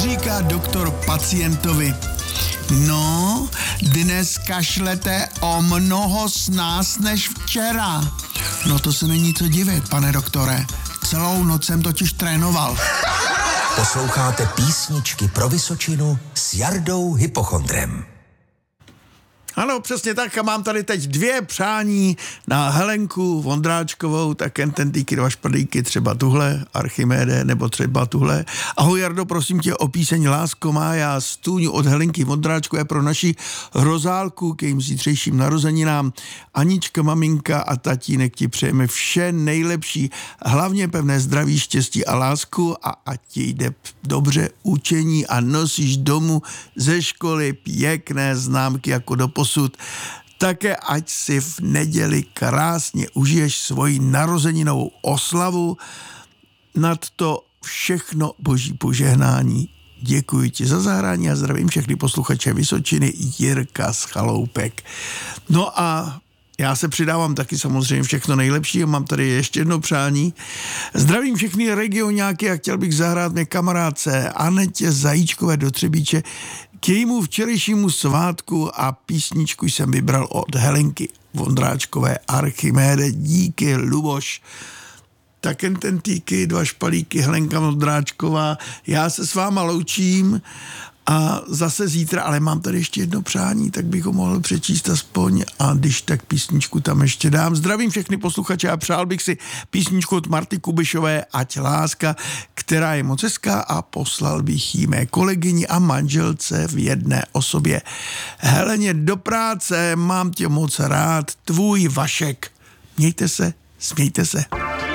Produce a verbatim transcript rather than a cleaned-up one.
říká doktor pacientovi? No, dnes kašlete o mnoho snáz než včera. No to se není co divit, pane doktore. Celou noc jsem totiž trénoval. Posloucháte písničky pro Vysočinu s Jardou Hypochondrem. Ano, přesně tak a mám tady teď dvě přání na Helenku Vondráčkovou, tak ten týky dva špadlíky, třeba tuhle, Archiméde, nebo třeba tuhle. Ahoj Jardo, prosím tě o píseň Lásko má, já stůňu od Helenky Vondráčkové pro naši Rozálku k jejím zítřejším narozeninám. Anička, maminka a tatínek ti přejeme vše nejlepší, hlavně pevné zdraví, štěstí a lásku a ať ti jde dobře učení a nosíš domů ze školy pěkné známky jako do posud. Také ať si v neděli krásně užiješ svoji narozeninovou oslavu. Nad to všechno boží požehnání. Děkuji ti za zahrání a zdravím všechny posluchače Vysočiny, Jirka z Chaloupek. No a já se přidávám taky samozřejmě všechno nejlepší a mám tady ještě jedno přání. Zdravím všechny regionáky a chtěl bych zahrát mé kamarádce Anetě Zajíčkové do Třebíče k jejímu včerejšímu svátku a písničku jsem vybral od Helenky Vondráčkové Archiméde. Díky, Luboš. Tak jen ten týky, dva špalíky, Helenka Vondráčková. Já se s váma loučím a zase zítra, ale mám tady ještě jedno přání, tak bych ho mohl přečíst aspoň a když tak písničku tam ještě dám. Zdravím všechny posluchače a přál bych si písničku od Marty Kubišové Ať láska, která je moc hezká a poslal bych jí mé kolegyni a manželce v jedné osobě. Heleně, do práce, mám tě moc rád, tvůj Vašek. Mějte se, smějte se.